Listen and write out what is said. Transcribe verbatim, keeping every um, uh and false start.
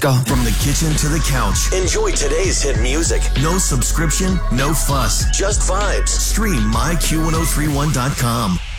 go. From the kitchen to the couch. Enjoy today's hit music. No subscription, no fuss. Just vibes. Stream my Q ten thirty-one dot com.